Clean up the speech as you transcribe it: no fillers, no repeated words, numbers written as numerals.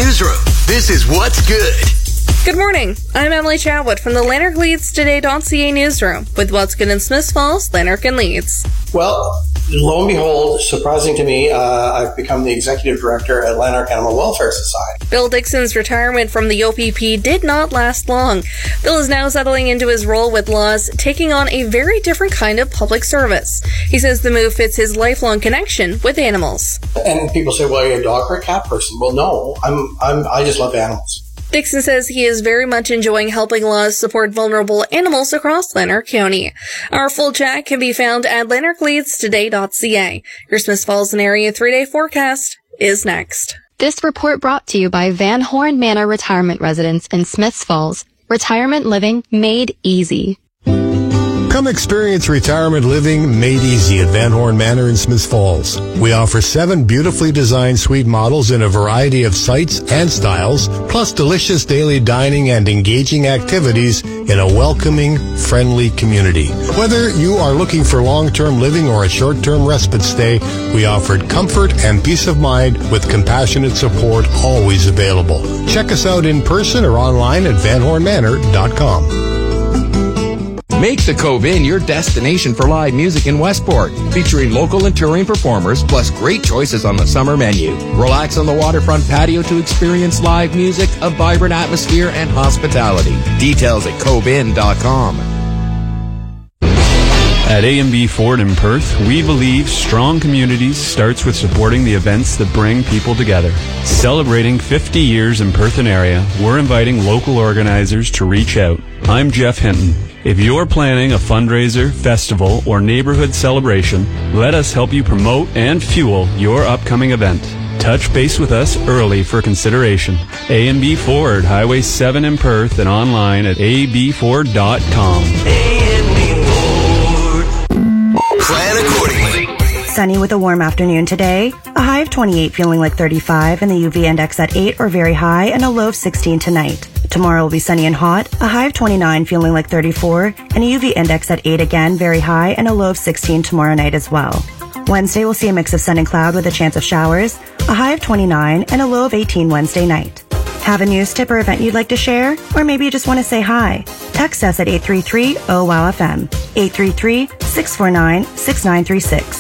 Newsroom. This is What's Good. Good morning. I'm Emily Chatwood from the LanarkLeadsToday.ca newsroom with What's Good in Smiths Falls, Lanark, and Leeds. Well, lo and behold, surprising to me, I've become the executive director at Lanark Animal Welfare Society. Bill Dixon's retirement from the OPP did not last long. Bill is now settling into his role with Laws, taking on a very different kind of public service. He says the move fits his lifelong connection with animals. And people say, well, are you a dog or a cat person? Well, no, I just love animals. Dixon says he is very much enjoying helping Laws support vulnerable animals across Lanark County. Our full chat can be found at LanarkLeadsToday.ca. Your Smiths Falls and area 3-day forecast is next. This report brought to you by Van Horn Manor Retirement Residence in Smiths Falls. Retirement living made easy. Come experience retirement living made easy at Van Horn Manor in Smiths Falls. We offer 7 beautifully designed suite models in a variety of sites and styles, plus delicious daily dining and engaging activities in a welcoming, friendly community. Whether you are looking for long-term living or a short-term respite stay, we offered comfort and peace of mind with compassionate support always available. Check us out in person or online at vanhornmanor.com. Make the Cove Inn your destination for live music in Westport, featuring local and touring performers, plus great choices on the summer menu. Relax on the waterfront patio to experience live music, a vibrant atmosphere, and hospitality. Details at coveinn.com. At A&B Ford in Perth, we believe strong communities starts with supporting the events that bring people together. Celebrating 50 years in Perth and area, we're inviting local organizers to reach out. I'm Jeff Hinton. If you're planning a fundraiser, festival, or neighborhood celebration, let us help you promote and fuel your upcoming event. Touch base with us early for consideration. A&B Ford, Highway 7 in Perth, and online at abford.com. Plan accordingly. Sunny with a warm afternoon today. A high of 28 feeling like 35 and the UV index at 8 or very high and a low of 16 tonight. Tomorrow will be sunny and hot. A high of 29 feeling like 34 and a UV index at 8 again, very high and a low of 16 tomorrow night as well. Wednesday will see a mix of sun and cloud with a chance of showers. A high of 29 and a low of 18 Wednesday night. Have a news tip or event you'd like to share? Or maybe you just want to say hi? Text us at 833-OWOW-FM. 833-649-6936.